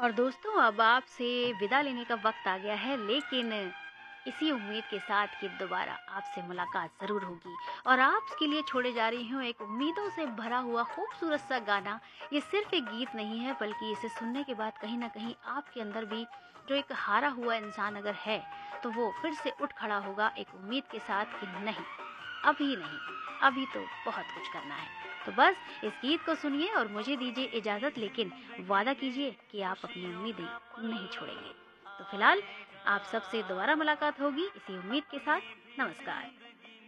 और दोस्तों अब आपसे विदा लेने का वक्त आ गया है, लेकिन इसी उम्मीद के साथ कि दोबारा आपसे मुलाकात ज़रूर होगी। और आपके लिए छोड़े जा रही हूँ एक उम्मीदों से भरा हुआ खूबसूरत सा गाना। ये सिर्फ एक गीत नहीं है, बल्कि इसे सुनने के बाद कहीं ना कहीं आपके अंदर भी जो एक हारा हुआ इंसान अगर है, तो वो फिर से उठ खड़ा होगा एक उम्मीद के साथ कि नहीं, अभी नहीं, अभी तो बहुत कुछ करना है। तो बस इस गीत को सुनिए और मुझे दीजिए इजाज़त, लेकिन वादा कीजिए कि आप अपनी उम्मीदें नहीं छोड़ेंगे। तो फिलहाल आप सबसे दोबारा मुलाकात होगी इसी उम्मीद के साथ। नमस्कार।